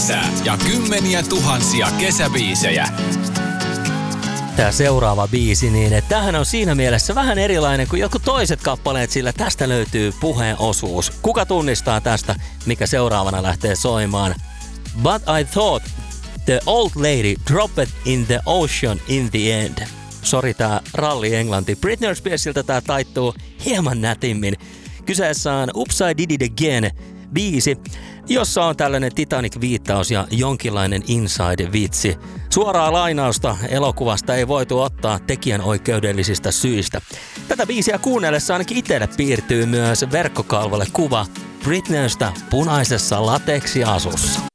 Ja kymmeniä tuhansia kesäbiisejä. Tämä seuraava biisi, niin tämähän on siinä mielessä vähän erilainen kuin jotkut toiset kappaleet, sillä tästä löytyy puheenosuus. Kuka tunnistaa tästä, mikä seuraavana lähtee soimaan? But I thought the old lady dropped in the ocean in the end. Sori, tää ralli-englanti. Britney Spearsilta tää taittuu hieman nätimmin. Kyseessä on Oops, I Did It Again biisi, jossa on tällainen Titanic-viittaus ja jonkinlainen inside-vitsi. Suoraa lainausta elokuvasta ei voitu ottaa tekijänoikeudellisista syistä. Tätä biisiä kuunnellessa ainakin itselle piirtyy myös verkkokalvolle kuva Britneystä punaisessa lateksiasussa.